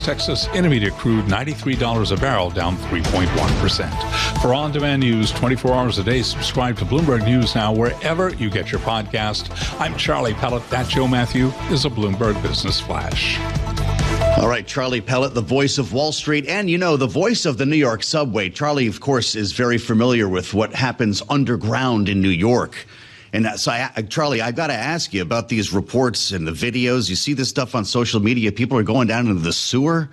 Texas Intermediate crude, $93 a barrel, down 3.1%. For on-demand news 24 hours a day, subscribe to Bloomberg News Now wherever you get your podcast. I'm Charlie Pellet. That Joe Matthew is a Bloomberg Business Flash. All right, Charlie Pellet, the voice of Wall Street and, the voice of the New York subway. Charlie, of course, is very familiar with what happens underground in New York. And so, Charlie, I've got to ask you about these reports and the videos. You see this stuff on social media. People are going down into the sewer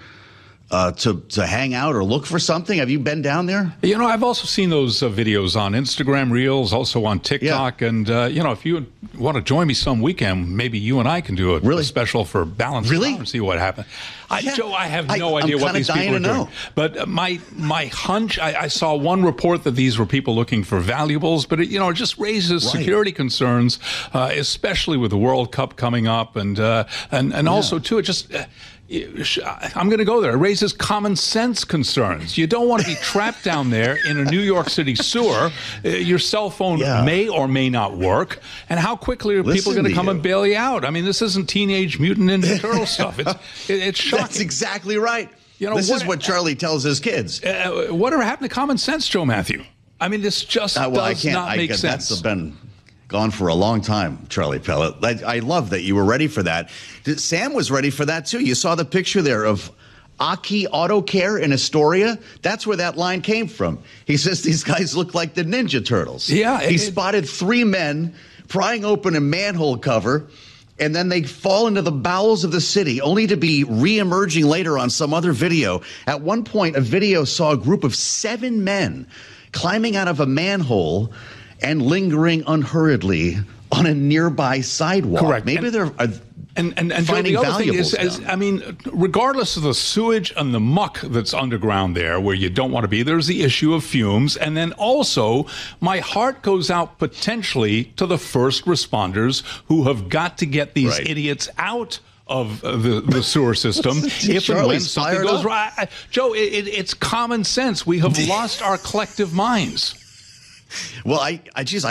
to hang out or look for something. Have you been down there? I've also seen those videos on Instagram Reels, also on TikTok. Yeah. And, if you want to join me some weekend, maybe you and I can do a special for Balance and see what happens. Joe, I have no idea what these people are doing. But my hunch, I saw one report that these were people looking for valuables, but it just raises security concerns, especially with the World Cup coming up, and also too, it just. I'm going to go there. It raises common sense concerns. You don't want to be trapped down there in a New York City sewer. Your cell phone may or may not work. And how quickly are people going to come and bail you out? I mean, this isn't Teenage Mutant Ninja Turtle stuff. It's shocking. That's exactly right. This is what Charlie tells his kids. Whatever happened to common sense, Joe Matthew? I mean, this just does not make sense. That's been gone for a long time, Charlie Pellet. I love that you were ready for that. Sam was ready for that, too. You saw the picture there of Aki Auto Care in Astoria. That's where that line came from. He says these guys look like the Ninja Turtles. Yeah. He spotted three men prying open a manhole cover, and then they fall into the bowels of the city, only to be re-emerging later on some other video. At one point, a video saw a group of 7 men climbing out of a manhole and lingering unhurriedly on a nearby sidewalk. Correct. Maybe they're and Joe, the other thing is, regardless of the sewage and the muck that's underground there where you don't want to be, there's the issue of fumes. And then also, my heart goes out potentially to the first responders who have got to get these idiots out of the sewer system if and when something goes wrong. Joe, it's common sense. We have lost our collective minds. Well, I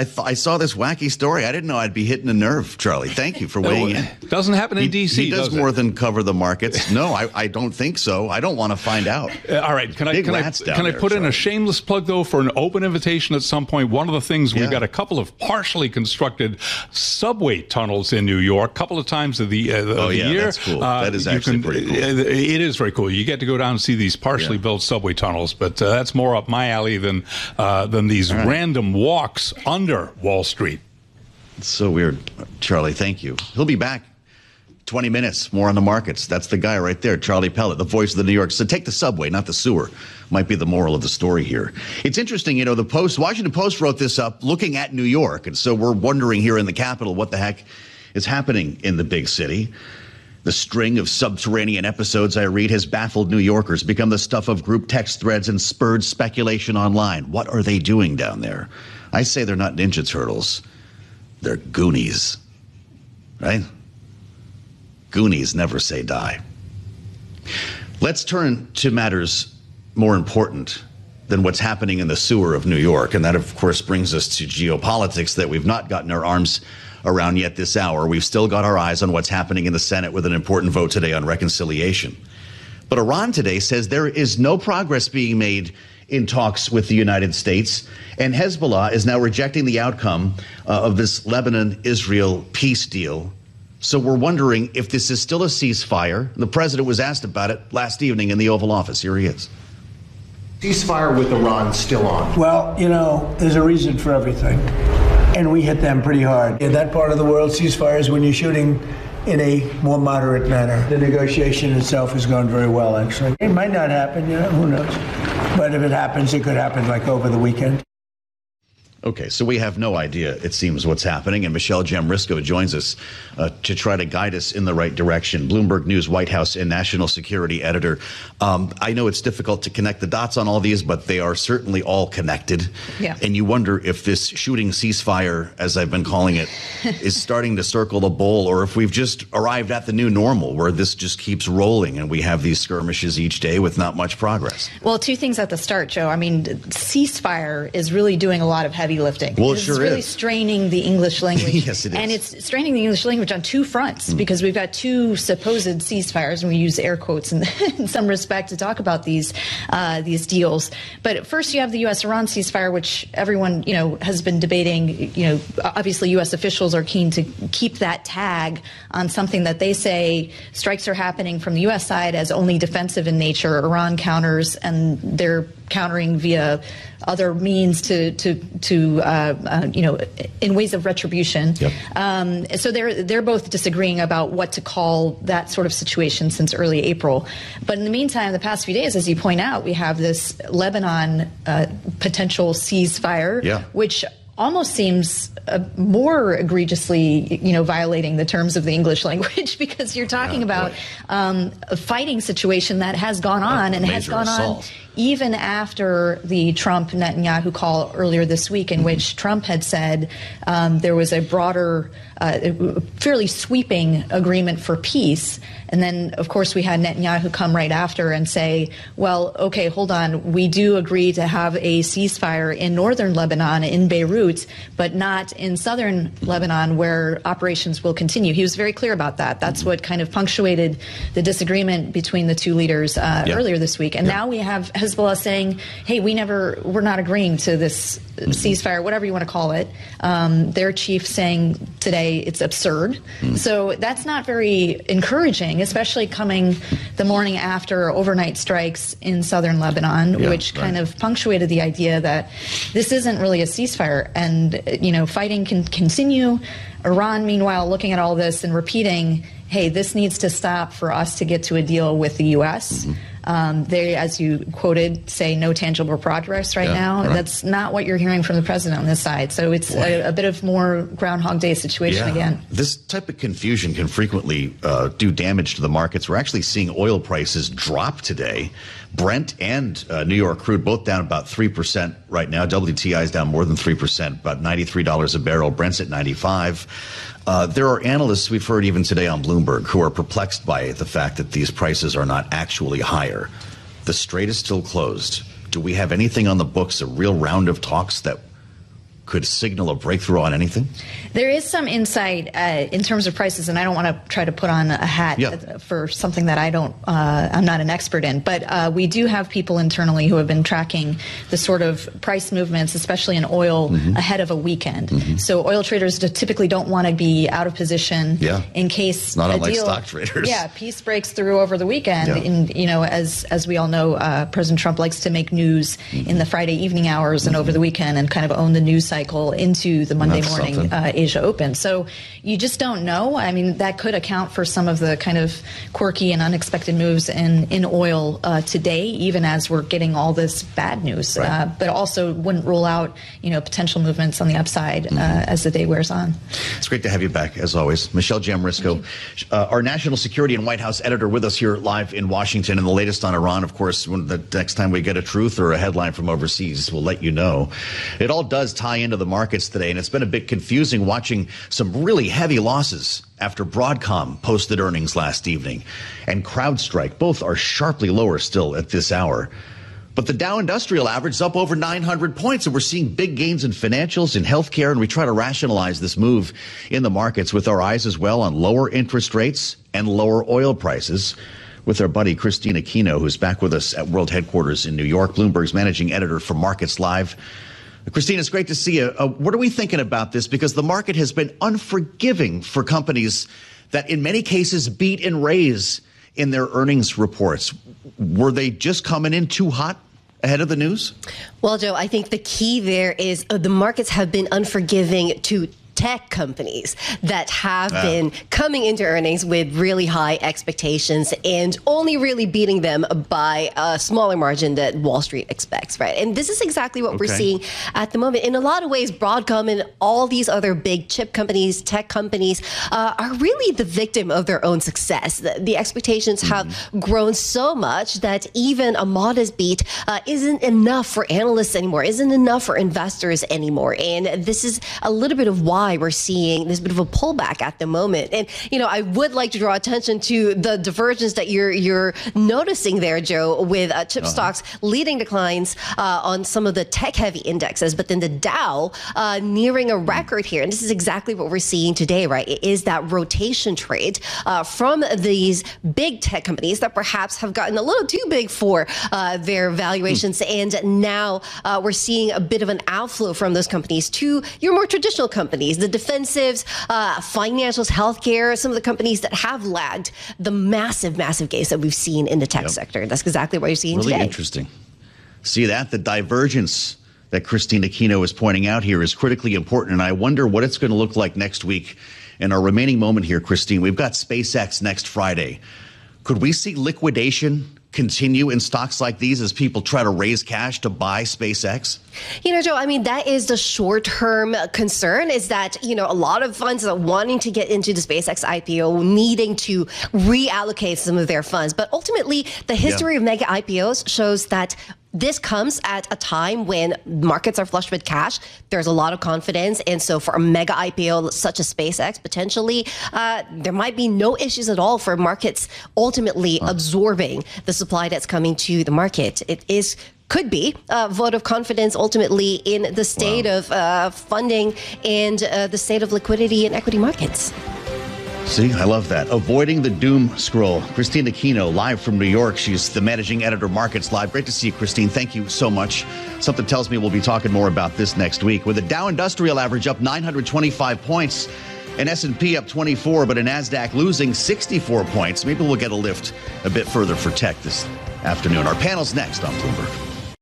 saw this wacky story. I didn't know I'd be hitting a nerve, Charlie. Thank you for weighing in. Doesn't happen in D.C., He does more than cover the markets. No, I don't think so. I don't want to find out. All right. Can I put in a shameless plug, though, for an open invitation at some point? One of the things, we've got a couple of partially constructed subway tunnels in New York, a couple of times of the year. That's cool. That is actually pretty cool. It is very cool. You get to go down and see these partially built subway tunnels, but that's more up my alley than these random walks under Wall Street. It's so weird. Charlie, thank you. He'll be back 20 minutes more on the markets. That's the guy right there, Charlie Pellet, the voice of the New York. So take the subway, not the sewer, might be the moral of the story here. It's interesting, the Washington Post wrote this up looking at New York. And so we're wondering here in the Capitol what the heck is happening in the big city. The string of subterranean episodes I read has baffled New Yorkers, become the stuff of group text threads, and spurred speculation online. What are they doing down there? I say they're not Ninja Turtles. They're Goonies, right? Goonies never say die. Let's turn to matters more important than what's happening in the sewer of New York. And that, of course, brings us to geopolitics that we've not gotten our arms around yet this hour. We've still got our eyes on what's happening in the Senate with an important vote today on reconciliation. But Iran today says there is no progress being made in talks with the United States, and Hezbollah is now rejecting the outcome of this Lebanon-Israel peace deal. So we're wondering if this is still a ceasefire. The president was asked about it last evening in the Oval Office. Here he is. Ceasefire with Iran still on? Well, there's a reason for everything. And we hit them pretty hard. In that part of the world, ceasefire is when you're shooting in a more moderate manner. The negotiation itself has gone very well, actually. It might not happen, who knows? But if it happens, it could happen like over the weekend. Okay, so we have no idea, it seems, what's happening. And Michelle Jamrisco joins us to try to guide us in the right direction. Bloomberg News White House and national security editor. I know it's difficult to connect the dots on all these, but they are certainly all connected. Yeah. And you wonder if this shooting ceasefire, as I've been calling it, is starting to circle the bowl, or if we've just arrived at the new normal where this just keeps rolling and we have these skirmishes each day with not much progress. Well, two things at the start, Joe. I mean, ceasefire is really doing a lot of heavy heavy lifting. Well, it sure is. It's really straining the English language. Yes, it is. And it's straining the English language on two fronts, because we've got two supposed ceasefires, and we use air quotes in some respect to talk about these deals. But first, you have the U.S.-Iran ceasefire, which everyone, has been debating. Obviously, U.S. officials are keen to keep that tag on something that they say strikes are happening from the U.S. side as only defensive in nature. Iran counters, and they're countering via other means in ways of retribution. Yep. So they're both disagreeing about what to call that sort of situation since early April. But in the meantime, the past few days, as you point out, we have this Lebanon potential ceasefire, which almost seems more egregiously, violating the terms of the English language, because you're talking about a fighting situation that has gone on and has gone on even after the Trump-Netanyahu call earlier this week, in which Trump had said there was a broader, fairly sweeping agreement for peace. And then, of course, we had Netanyahu come right after and say, well, okay, hold on. We do agree to have a ceasefire in northern Lebanon, in Beirut, but not in southern Lebanon, where operations will continue. He was very clear about that. That's what kind of punctuated the disagreement between the two leaders earlier this week. And now we have Hezbollah saying, hey, we're not agreeing to this ceasefire, whatever you want to call it. Their chief saying today it's absurd. So that's not very encouraging, especially coming the morning after overnight strikes in southern Lebanon, which kind of punctuated the idea that this isn't really a ceasefire, and fighting can continue. Iran, meanwhile, looking at all this and repeating, hey, this needs to stop for us to get to a deal with the U.S. They, as you quoted, say no tangible progress right now. Right. That's not what you're hearing from the president on this side. So it's a bit of more Groundhog Day situation again. This type of confusion can frequently do damage to the markets. We're actually seeing oil prices drop today. Brent and New York crude both down about 3% right now. WTI is down more than 3%, about $93 a barrel. Brent's at 95. There are analysts we've heard even today on Bloomberg who are perplexed by the fact that these prices are not actually higher. The Strait is still closed. Do we have anything on the books, a real round of talks that could signal a breakthrough on anything? There is some insight in terms of prices, and I don't want to try to put on a hat for something that I'm not an expert in, but we do have people internally who have been tracking the sort of price movements, especially in oil, ahead of a weekend. So oil traders typically don't want to be out of position in case not unlike stock traders. Peace breaks through over the weekend. And, as we all know, President Trump likes to make news in the Friday evening hours and over the weekend, and kind of own the news cycle into the Monday morning Asia Open. So you just don't know. I mean, that could account for some of the kind of quirky and unexpected moves in oil today, even as we're getting all this bad news. But also wouldn't rule out, potential movements on the upside as the day wears on. It's great to have you back, as always. Michelle Jamrisko, our national security and White House editor, with us here live in Washington. And the latest on Iran, of course, when the next time we get a truth or a headline from overseas, we'll let you know. It all does tie into the markets today, and it's been a bit confusing watching some really heavy losses after Broadcom posted earnings last evening and CrowdStrike. Both are sharply lower still at this hour. But the Dow Industrial Average is up over 900 points, and we're seeing big gains in financials, in healthcare, and we try to rationalize this move in the markets with our eyes as well on lower interest rates and lower oil prices, with our buddy Christine Aquino, who's back with us at World Headquarters in New York, Bloomberg's managing editor for Markets Live. Christine, it's great to see you. What are we thinking about this? Because the market has been unforgiving for companies that in many cases beat and raise in their earnings reports. Were they just coming in too hot ahead of the news? Well, Joe, I think the key there is the markets have been unforgiving to tech companies that have been coming into earnings with really high expectations and only really beating them by a smaller margin that Wall Street expects, right? And this is exactly what we're seeing at the moment. In a lot of ways, Broadcom and all these other big chip companies, tech companies, are really the victim of their own success. The expectations have grown so much that even a modest beat isn't enough for analysts anymore, isn't enough for investors anymore. And this is a little bit of why why we're seeing this bit of a pullback at the moment. And, I would like to draw attention to the divergence that you're noticing there, Joe, with chip stocks leading declines on some of the tech-heavy indexes, but then the Dow nearing a record here. And this is exactly what we're seeing today, right? It is that rotation trade from these big tech companies that perhaps have gotten a little too big for their valuations. And now we're seeing a bit of an outflow from those companies to your more traditional companies, the defensives, financials, healthcare, some of the companies that have lagged the massive gains that we've seen in the tech sector. That's exactly what you're seeing today. Really interesting. See that? The divergence that Christine Aquino is pointing out here is critically important, and I wonder what it's going to look like next week. In our remaining moment here, Christine, we've got SpaceX next Friday. Could we see liquidation continue in stocks like these as people try to raise cash to buy SpaceX? Joe, that is the short-term concern, is that, a lot of funds are wanting to get into the SpaceX IPO, needing to reallocate some of their funds. But ultimately, the history of mega IPOs shows that this comes at a time when markets are flush with cash. There's a lot of confidence. And so for a mega IPO such as SpaceX, potentially, there might be no issues at all for markets ultimately absorbing the supply that's coming to the market. Could be a vote of confidence ultimately in the state of funding and the state of liquidity in equity markets. See, I love that. Avoiding the doom scroll. Christine Aquino, live from New York. She's the managing editor, Markets Live. Great to see you, Christine. Thank you so much. Something tells me we'll be talking more about this next week. With the Dow Industrial Average up 925 points, an S&P up 24, but a NASDAQ losing 64 points. Maybe we'll get a lift a bit further for tech this afternoon. Our panel's next on Bloomberg.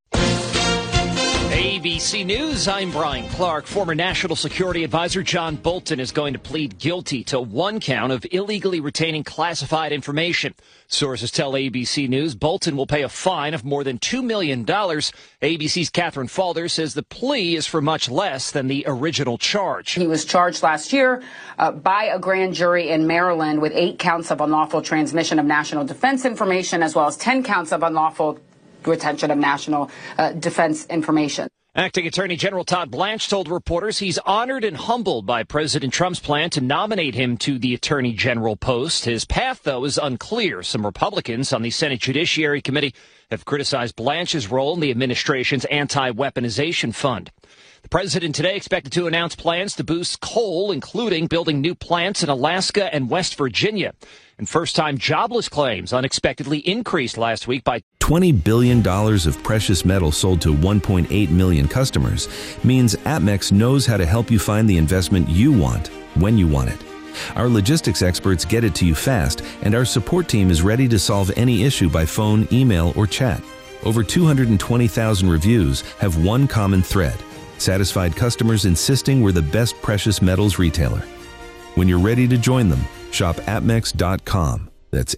ABC News, I'm Brian Clark. Former National Security Advisor John Bolton is going to plead guilty to one count of illegally retaining classified information. Sources tell ABC News Bolton will pay a fine of more than $2 million. ABC's Catherine Falder says the plea is for much less than the original charge. He was charged last year by a grand jury in Maryland with 8 counts of unlawful transmission of national defense information, as well as 10 counts of unlawful retention of national defense information. Acting Attorney General Todd Blanche told reporters he's honored and humbled by President Trump's plan to nominate him to the Attorney General post. His path, though, is unclear. Some Republicans on the Senate Judiciary Committee have criticized Blanche's role in the administration's anti-weaponization fund. The president today expected to announce plans to boost coal, including building new plants in Alaska and West Virginia. And first-time jobless claims unexpectedly increased last week by $20 billion of precious metal sold to 1.8 million customers means APMEX knows how to help you find the investment you want when you want it. Our logistics experts get it to you fast, and our support team is ready to solve any issue by phone, email, or chat. Over 220,000 reviews have one common thread: satisfied customers insisting we're the best precious metals retailer. When you're ready to join them, shop apmex.com. That's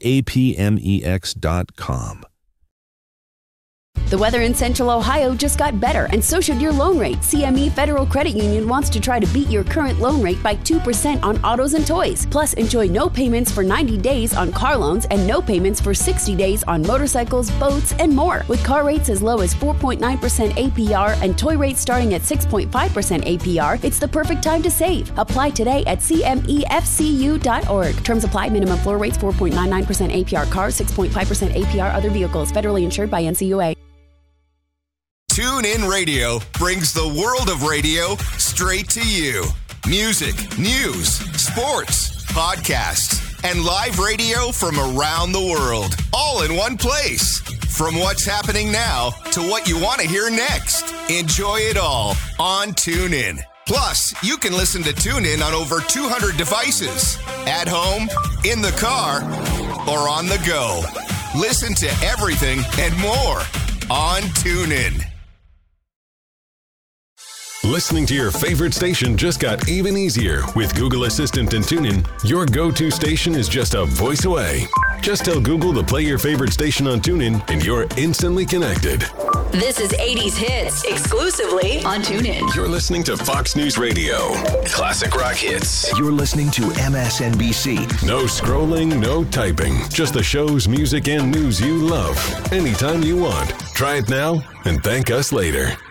APMEX.com. The weather in Central Ohio just got better, and so should your loan rate. CME Federal Credit Union wants to try to beat your current loan rate by 2% on autos and toys. Plus, enjoy no payments for 90 days on car loans and no payments for 60 days on motorcycles, boats, and more. With car rates as low as 4.9% APR and toy rates starting at 6.5% APR, it's the perfect time to save. Apply today at CMEFCU.org. Terms apply. Minimum floor rates 4.99% APR cars, 6.5% APR other vehicles. Federally insured by NCUA. TuneIn Radio brings the world of radio straight to you. Music, news, sports, podcasts, and live radio from around the world, all in one place. From what's happening now to what you want to hear next. Enjoy it all on TuneIn. Plus, you can listen to TuneIn on over 200 devices. At home, in the car, or on the go. Listen to everything and more on TuneIn. Listening to your favorite station just got even easier. With Google Assistant and TuneIn, your go-to station is just a voice away. Just tell Google to play your favorite station on TuneIn, and you're instantly connected. This is 80s Hits, exclusively on TuneIn. You're listening to Fox News Radio. Classic rock hits. You're listening to MSNBC. No scrolling, no typing. Just the shows, music, and news you love. Anytime you want. Try it now and thank us later.